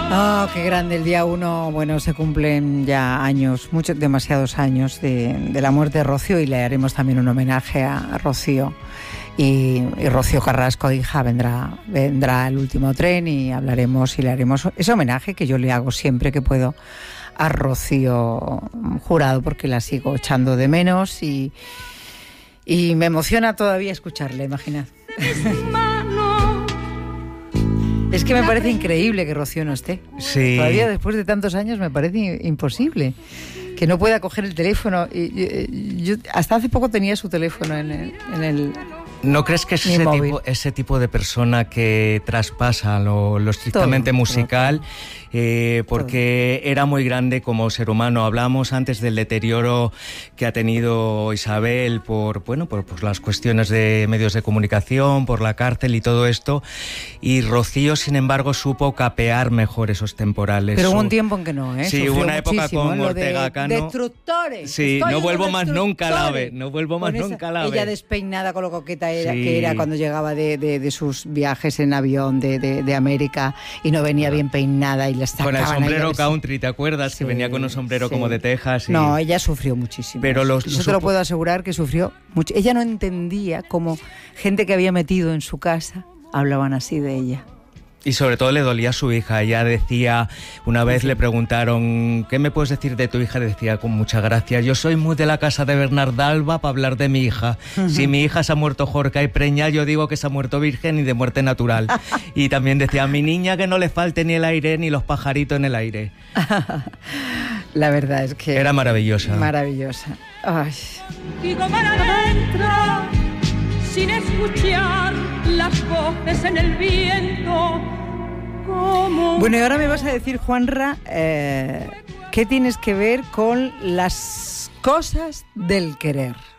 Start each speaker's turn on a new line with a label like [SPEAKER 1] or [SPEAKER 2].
[SPEAKER 1] Oh, qué grande, el día 1, bueno, se cumplen ya años, demasiados años de la muerte de Rocío, y le haremos también un homenaje a Rocío. Y Rocío Carrasco, hija, vendrá el último tren y hablaremos y le haremos ese homenaje que yo le hago siempre que puedo a Rocío Jurado, porque la sigo echando de menos y me emociona todavía escucharle, imaginad. Es que me parece increíble que Rocío no esté.
[SPEAKER 2] Sí.
[SPEAKER 1] Todavía después de tantos años me parece imposible que no pueda coger el teléfono. Yo hasta hace poco tenía su teléfono en el
[SPEAKER 2] ¿No crees que es ese tipo de persona que traspasa lo estrictamente musical? Porque era muy grande como ser humano. Hablamos antes del deterioro que ha tenido Isabel por las cuestiones de medios de comunicación, por la cárcel y todo esto. Y Rocío, sin embargo, supo capear mejor esos temporales.
[SPEAKER 1] Pero hubo un tiempo en que no, ¿eh?
[SPEAKER 2] Sí, hubo una época con Ortega Cano.
[SPEAKER 1] ¡Destructores!
[SPEAKER 2] Sí, no vuelvo más nunca al AVE. No vuelvo más nunca al AVE.
[SPEAKER 1] Ella despeinada con lo coqueta que era cuando llegaba de sus viajes en avión de América y no venía bien peinada y le sacaban.
[SPEAKER 2] Con el sombrero country, ¿te acuerdas? Sí, que venía con un sombrero como de Texas.
[SPEAKER 1] No, ella sufrió muchísimo.
[SPEAKER 2] Pero
[SPEAKER 1] yo te lo puedo asegurar que sufrió mucho. Ella no entendía cómo gente que había metido en su casa hablaban así de ella.
[SPEAKER 2] Y sobre todo le dolía a su hija. Ella decía, una vez le preguntaron, ¿qué me puedes decir de tu hija? Decía con mucha gracia, yo soy muy de la casa de Bernarda Alba para hablar de mi hija. Si mi hija se ha muerto jorca y preña, yo digo que se ha muerto virgen y de muerte natural. Y también decía, a mi niña que no le falte ni el aire ni los pajaritos en el aire.
[SPEAKER 1] La verdad es que...
[SPEAKER 2] Era maravillosa.
[SPEAKER 1] Maravillosa. Ay.
[SPEAKER 3] Digo para adentro, sin escuchar las voces en el viento.
[SPEAKER 1] Bueno, y ahora me vas a decir, Juanra, ¿qué tienes que ver con las cosas del querer?